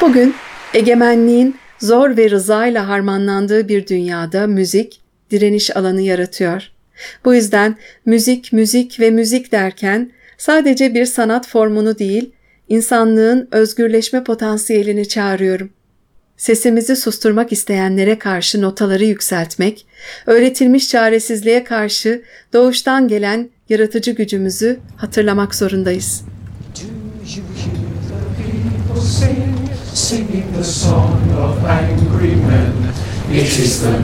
Bugün egemenliğin zor ve rızayla harmanlandığı bir dünyada müzik, direniş alanı yaratıyor. Bu yüzden müzik, müzik ve müzik derken sadece bir sanat formunu değil, insanlığın özgürleşme potansiyelini çağırıyorum. Sesimizi susturmak isteyenlere karşı notaları yükseltmek, öğretilmiş çaresizliğe karşı doğuştan gelen yaratıcı gücümüzü hatırlamak zorundayız. Do you hear the people sing, singing the song of angry men? It is the